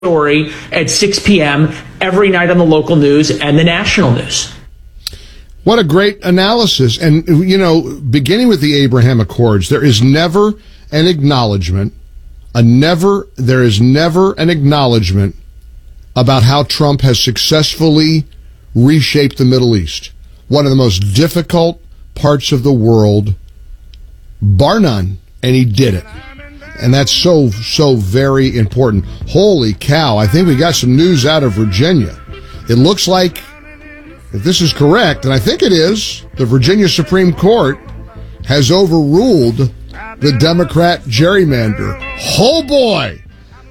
story at 6 p.m. every night on the local news and the national news. What a great analysis. And, you know, beginning with the Abraham Accords, there is never an acknowledgement, there is never an acknowledgement about how Trump has successfully reshaped the Middle East. One of the most difficult parts of the world, bar none, and he did it. And that's so very important. Holy cow, I think we got some news out of Virginia. It looks like, if this is correct, and I think it is, the Virginia Supreme Court has overruled the Democrat gerrymander. Oh boy!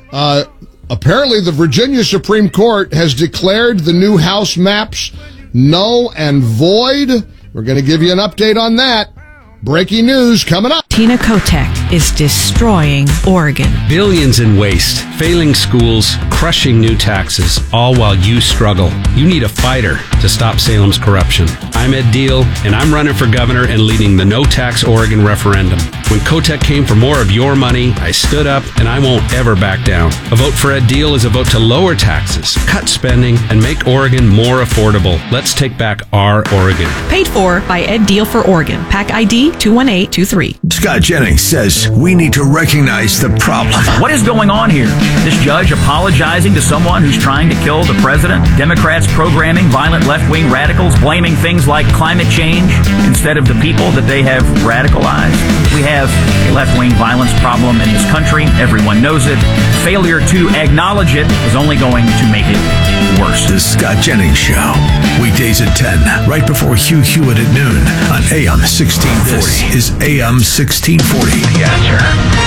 Apparently the Virginia Supreme Court has declared the new House maps null and void. We're going to give you an update on that. Breaking news coming up. Tina Kotek is destroying Oregon. Billions in waste, failing schools, crushing new taxes, all while you struggle. You need a fighter to stop Salem's corruption. I'm Ed Deal, and I'm running for governor and leading the No Tax Oregon referendum. When Kotek came for more of your money, I stood up, and I won't ever back down. A vote for Ed Deal is a vote to lower taxes, cut spending, and make Oregon more affordable. Let's take back our Oregon. Paid for by Ed Deal for Oregon. PAC ID 21823. Scott Jennings says we need to recognize the problem. What is going on here? This judge apologizing to someone who's trying to kill the president? Democrats programming violent left-wing radicals, blaming things like climate change instead of the people that they have radicalized? We have a left-wing violence problem in this country. Everyone knows it. Failure to acknowledge it is only going to make it worse. The Scott Jennings Show. Weekdays at 10, right before Hugh Hewitt at noon on AM 1640. This is AM 1640. The Answer.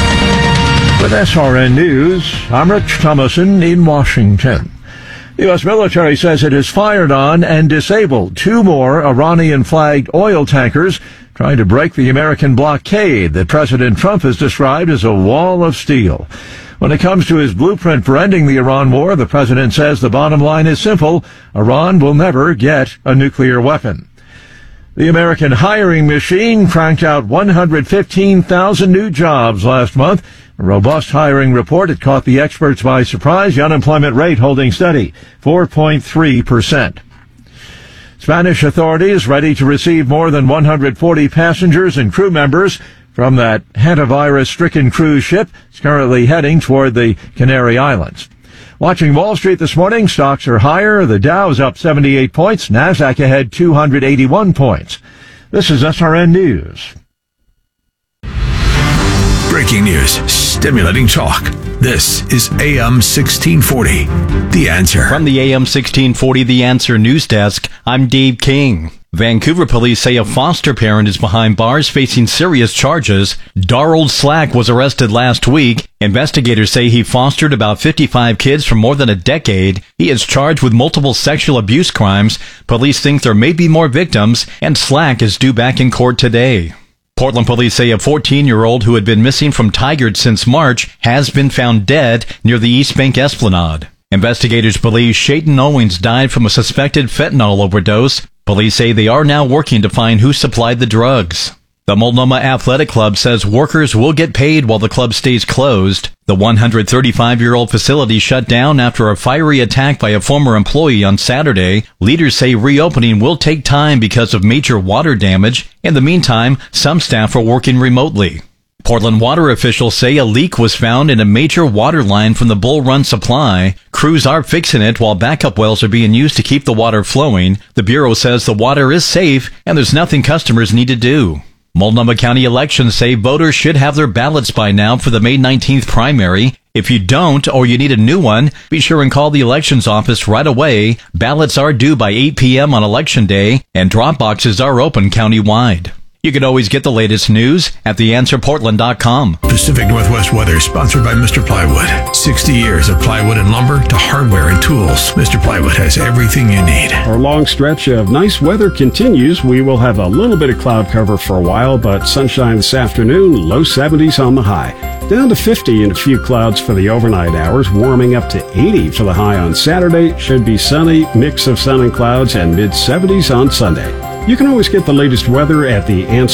With SRN News, I'm Rich Thomason in Washington. The U.S. military says it has fired on and disabled 2 more Iranian-flagged oil tankers trying to break the American blockade that President Trump has described as a wall of steel. When it comes to his blueprint for ending the Iran war, the president says the bottom line is simple: Iran will never get a nuclear weapon. The American hiring machine cranked out 115,000 new jobs last month. A robust hiring report. It caught the experts by surprise. The unemployment rate holding steady, 4.3%. Spanish authorities ready to receive more than 140 passengers and crew members from that hantavirus-stricken cruise ship. It's currently heading toward the Canary Islands. Watching Wall Street this morning, stocks are higher. The Dow is up 78 points. NASDAQ ahead 281 points. This is SRN News. Breaking news, stimulating talk. This is AM 1640. The Answer. From the AM 1640 The Answer news desk, I'm Dave King. Vancouver police say a foster parent is behind bars facing serious charges. Darrell Slack was arrested last week. Investigators say he fostered about 55 kids for more than a decade. He is charged with multiple sexual abuse crimes. Police think there may be more victims, and Slack is due back in court today. Portland police say a 14-year-old who had been missing from Tigard since March has been found dead near the East Bank Esplanade. Investigators believe Shayton Owens died from a suspected fentanyl overdose. Police say they are now working to find who supplied the drugs. The Multnomah Athletic Club says workers will get paid while the club stays closed. The 135-year-old facility shut down after a fiery attack by a former employee on Saturday. Leaders say reopening will take time because of major water damage. In the meantime, some staff are working remotely. Portland water officials say a leak was found in a major water line from the Bull Run supply. Crews are fixing it while backup wells are being used to keep the water flowing. The Bureau says the water is safe and there's nothing customers need to do. Multnomah County elections say voters should have their ballots by now for the May 19th primary. If you don't or you need a new one, be sure and call the elections office right away. Ballots are due by 8 p.m. on Election Day, and drop boxes are open countywide. You can always get the latest news at theanswerportland.com. Pacific Northwest weather sponsored by Mr. Plywood. 60 years of plywood and lumber to hardware and tools. Mr. Plywood has everything you need. Our long stretch of nice weather continues. We will have a little bit of cloud cover for a while, but sunshine this afternoon, low 70s on the high. Down to 50 and a few clouds for the overnight hours, warming up to 80 for the high on Saturday. Should be sunny, mix of sun and clouds, and mid-70s on Sunday. You can always get the latest weather at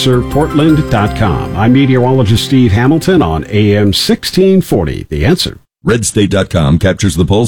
theanswerportland.com. I'm meteorologist Steve Hamilton on AM 1640. The Answer. RedState.com captures the pulse